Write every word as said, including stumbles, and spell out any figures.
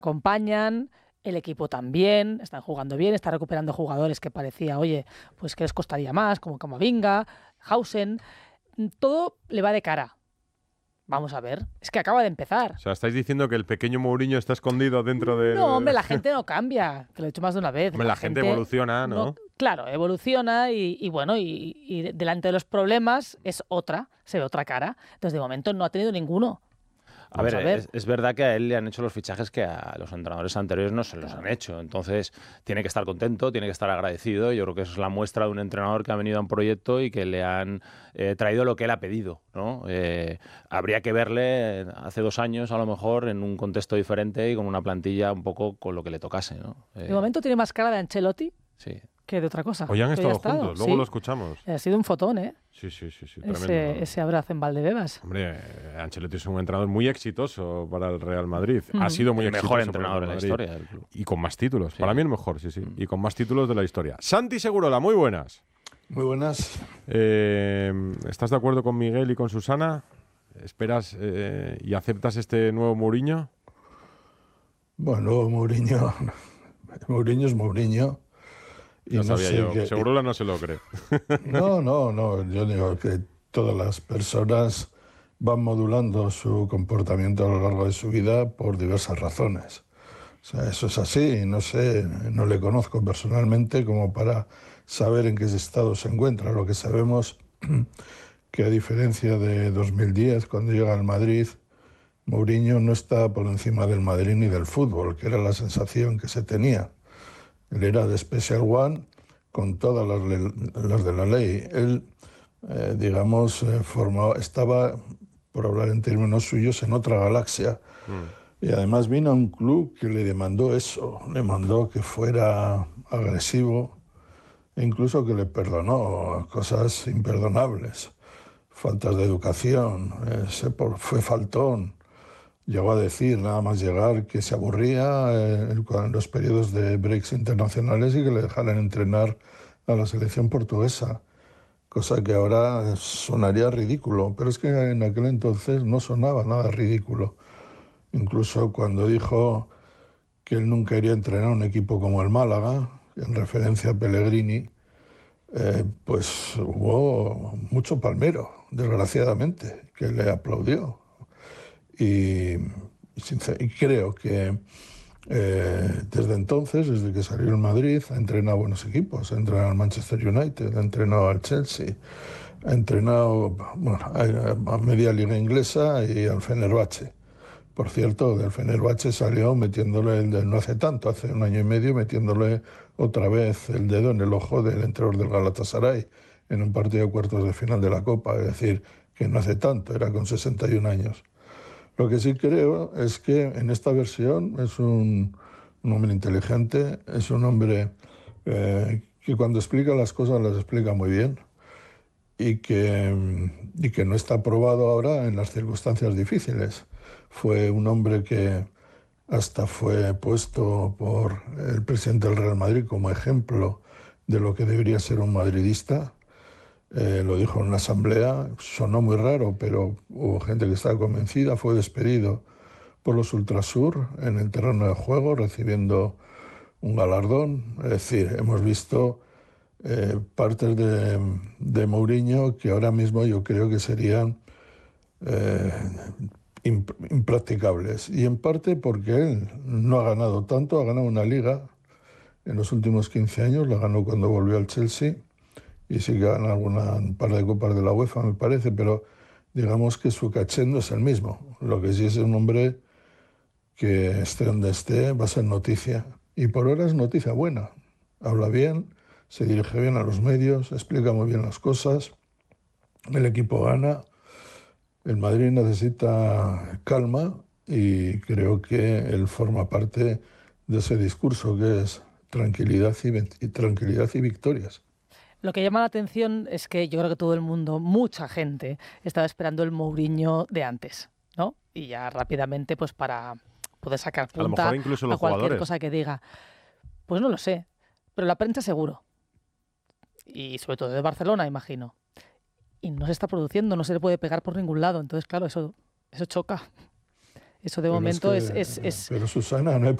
acompañan, el equipo también, están jugando bien, está recuperando jugadores que parecía, oye, pues que les costaría más, como Camavinga, Hausen, todo le va de cara. Vamos a ver, es que acaba de empezar. O sea, estáis diciendo que el pequeño Mourinho está escondido dentro del... No, hombre, la gente no cambia, que lo he dicho más de una vez. Hombre, la, la gente, gente evoluciona, ¿no? ¿no? Claro, evoluciona y, y bueno, y, y delante de los problemas es otra, se ve otra cara. Entonces, de momento no ha tenido ninguno. A ver, a ver. Es, es verdad que a él le han hecho los fichajes que a los entrenadores anteriores no se los claro. han hecho. Entonces, tiene que estar contento, tiene que estar agradecido. Yo creo que eso es la muestra de un entrenador que ha venido a un proyecto y que le han eh, traído lo que él ha pedido, ¿no? Eh, habría que verle hace dos años, a lo mejor, en un contexto diferente y con una plantilla un poco con lo que le tocase, ¿no? Eh, de momento tiene más cara de Ancelotti. Sí. Que de otra cosa. Hoy han estado juntos, estado. luego sí. lo escuchamos. Ha sido un fotón, ¿eh? Sí, sí, sí, sí tremendo. Ese, ese abrazo en Valdebebas. Hombre, Ancelotti es un entrenador muy exitoso para el Real Madrid. Mm. Ha sido muy el exitoso. mejor entrenador en la historia del club. Y con más títulos. Sí. Para mí el mejor, sí, sí. Y con más títulos de la historia. Santi Segurola, muy buenas. Muy buenas. Eh, ¿Estás de acuerdo con Miguel y con Susana? ¿Esperas eh, y aceptas este nuevo Mourinho? Bueno, Mourinho... Mourinho es Mourinho. Y ya no sabía sé yo, que, Segurola no se lo cree. No, no, no, yo digo que todas las personas van modulando su comportamiento a lo largo de su vida por diversas razones. O sea, eso es así, no sé, no le conozco personalmente como para saber en qué estado se encuentra. Lo que sabemos que a diferencia de dos mil diez, cuando llega al Madrid, Mourinho no está por encima del Madrid ni del fútbol, que era la sensación que se tenía. Él era de Special One con todas las, las de la ley. Él, eh, digamos, eh, formaba, estaba, por hablar en términos suyos, en otra galaxia. Mm. Y además vino a un club que le demandó eso, le mandó que fuera agresivo e incluso que le perdonó cosas imperdonables. Faltas de educación, eh, se, fue faltón. Llegó a decir, nada más llegar, que se aburría eh, en los periodos de breaks internacionales y que le dejaran entrenar a la selección portuguesa, cosa que ahora sonaría ridículo, pero es que en aquel entonces no sonaba nada ridículo. Incluso cuando dijo que él nunca quería entrenar un equipo como el Málaga, en referencia a Pellegrini, eh, pues hubo mucho palmero, desgraciadamente, que le aplaudió. Y, y creo que eh, desde entonces, desde que salió en Madrid, ha entrenado buenos equipos. Ha entrenado al Manchester United, ha entrenado al Chelsea, ha entrenado bueno, a, a media liga inglesa y al Fenerbahce. Por cierto, del Fenerbahce salió metiéndole el dedo, no hace tanto, hace un año y medio, metiéndole otra vez el dedo en el ojo del entrenador del Galatasaray en un partido de cuartos de final de la Copa. Es decir, que no hace tanto, era con sesenta y un años. Lo que sí creo es que en esta versión es un, un hombre inteligente, es un hombre eh, que cuando explica las cosas las explica muy bien y que, y que no está probado ahora en las circunstancias difíciles. Fue un hombre que hasta fue puesto por el presidente del Real Madrid como ejemplo de lo que debería ser un madridista. Eh, lo dijo en una asamblea, sonó muy raro, pero hubo gente que estaba convencida, fue despedido por los Ultrasur en el terreno de juego, recibiendo un galardón. Es decir, hemos visto eh, partes de, de Mourinho que ahora mismo yo creo que serían eh, imp impracticables. Y en parte porque él no ha ganado tanto, ha ganado una liga en los últimos quince años, la ganó cuando volvió al Chelsea, y sí que gana alguna, un par de copas de la UEFA, me parece, pero digamos que su caché no es el mismo. Lo que sí es un hombre que esté donde esté va a ser noticia. Y por ahora es noticia buena. Habla bien, se dirige bien a los medios, explica muy bien las cosas, el equipo gana, el Madrid necesita calma y creo que él forma parte de ese discurso que es tranquilidad y, y tranquilidad y victorias. Lo que llama la atención es que yo creo que todo el mundo, mucha gente, estaba esperando el Mourinho de antes, ¿no? Y ya rápidamente, pues para poder sacar punta a, lo mejor incluso los a cualquier jugadores. Cosa que diga. Pues no lo sé, pero la prensa seguro. Y sobre todo de Barcelona, imagino. Y no se está produciendo, no se le puede pegar por ningún lado. Entonces, claro, eso, eso choca. Eso de momento es, es, es, es... Pero Susana, no hay